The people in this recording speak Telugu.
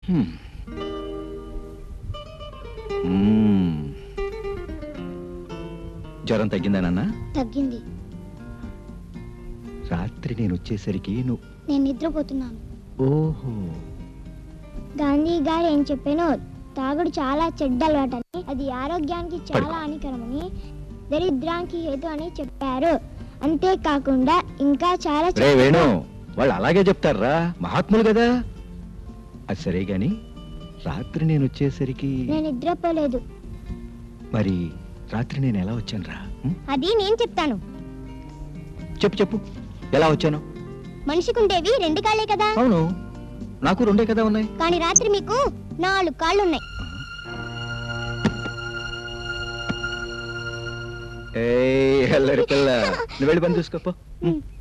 జ్వరం తగ్గిందా నాన్న? తగ్గింది. రాత్రి నేను వచ్చేసరికి నేను నిద్రపోతున్నాను. ఓహో, గాంధీ గారు ఏం చెప్పానో, తాగుడు చాలా చెడ్డ అలవాటని, అది ఆరోగ్యానికి చాలా హానికరమని, దరిద్రానికి హేతు అని చెప్పారు. అంతేకాకుండా ఇంకా చాలా వేణు, వాళ్ళు అలాగే చెప్తారా, మహాత్ములు కదా. అది సరే గాని రాత్రి నేను వచ్చేసరికి నేను నిద్రపోలేదు. మరి రాత్రి నేను ఎలా వచ్చాను రా? అది నేను చెప్తాను. చెప్పు చెప్పు, ఎలా వచ్చాను? మనిషికి ఉండేవి 2 కాళ్ళే కదా. అవును, నాకు 2 కదా ఉన్నాయి. కానీ రాత్రి మీకు 4 కాళ్ళు ఉన్నాయి. ఏ పిల్ల, నువ్వు వెళ్ళి పని చూసుకోపో.